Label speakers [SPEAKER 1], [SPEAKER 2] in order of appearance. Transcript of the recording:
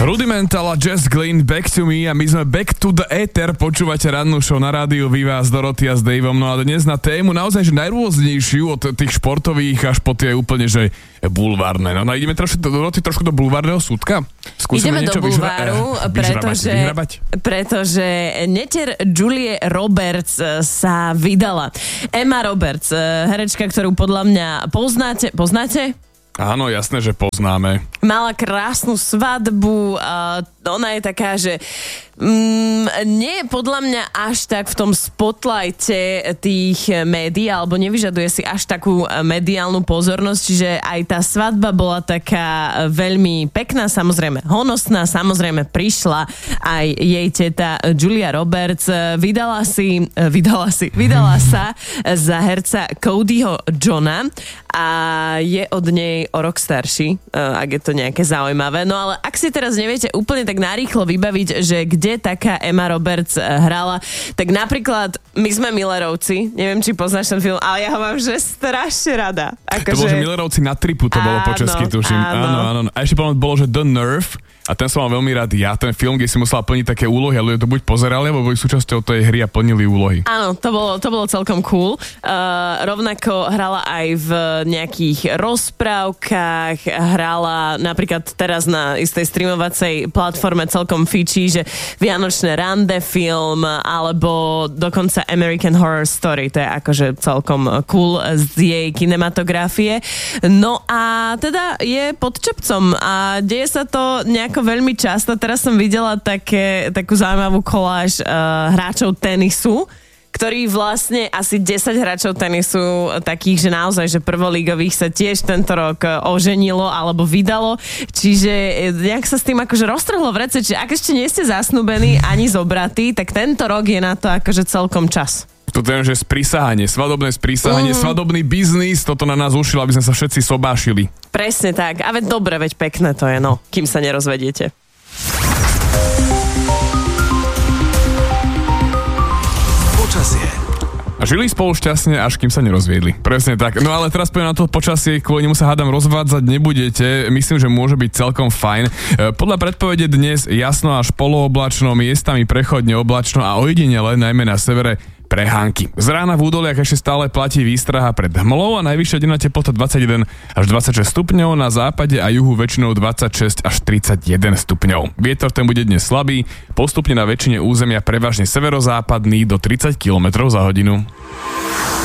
[SPEAKER 1] Rudimental a Jess Glynn, Back to Me, a my sme Back to the Ether. Počúvate rannú show na rádiu Viva s Dorothy a s Daveom. No a dnes na tému naozaj že najrôznejšiu, od tých športových až po tie úplne že bulvárne. No ideme trošku do bulvárneho súdka. Skúsime
[SPEAKER 2] ideme do bulváru, pretože neter Julie Roberts sa vydala. Emma Roberts, herečka, ktorú podľa mňa poznáte?
[SPEAKER 1] Áno, jasné, že poznáme.
[SPEAKER 2] Mala krásnu svadbu, ona je taká, že nie je podľa mňa až tak v tom spotlighte tých médií, alebo nevyžaduje si až takú mediálnu pozornosť, čiže aj tá svadba bola taká veľmi pekná, samozrejme honosná, samozrejme prišla aj jej teta Julia Roberts, vydala sa za herca Codyho Johna a je od nej o rok starší, ak je to nejaké zaujímavé. No ale ak si teraz neviete úplne tak narýchlo vybaviť, že kde taká Emma Roberts hrala, tak napríklad My sme Millerovci, neviem, či poznáš ten film, ale ja ho mám že strašne rada.
[SPEAKER 1] To bolo, že Millerovci na tripu, to bolo po česky, tuším. Áno. A ešte bolo, že The Nerve, a ten som mal veľmi rád ja, ten film, kde si musela plniť také úlohy, ale ľudia to buď pozerali, alebo boli súčasťou tej hry a plnili úlohy.
[SPEAKER 2] Áno, to bolo celkom cool. Rovnako hrala aj v nejakých rozprávkach, hrala napríklad teraz na istej streamovacej platforme celkom fičí, že Vianočné rande film, alebo dokonca American Horror Story, to je akože celkom cool z jej kinematografie. No a teda je pod čepcom a deje sa to nejako veľmi často. Teraz som videla takú zaujímavú koláž hráčov tenisu, ktorí vlastne asi 10 hráčov tenisu takých, že naozaj, že prvolígových sa tiež tento rok oženilo alebo vydalo. Čiže nejak sa s tým akože roztrhlo v rece, čiže ak ešte nie ste zasnúbení ani zobratí, tak tento rok je na to akože celkom čas.
[SPEAKER 1] Toto je, že sprísahanie, svadobné sprísahanie, svadobný biznis, toto na nás ušilo, aby sme sa všetci sobášili. Presne
[SPEAKER 2] tak, a veď dobre, veď pekné to je, no, kým sa nerozvediete.
[SPEAKER 1] Počasie. A žili spolu šťastne, až kým sa nerozviedli. Presne tak. No ale teraz poviem na to počasie, kvôli nemu sa hádam rozvádzať nebudete. Myslím, že môže byť celkom fajn. Podľa predpovede dnes jasno až polooblačno, miestami prechodne oblačno a ojedinele, najmä na severe, prehánky. Z rána v údoliach ešte stále platí výstraha pred hmlou a najvyššia denná teplota 21 až 26 stupňov, na západe a juhu väčšinou 26 až 31 stupňov. Vietor ten bude dnes slabý, postupne na väčšine územia prevažne severozápadný do 30 km za hodinu.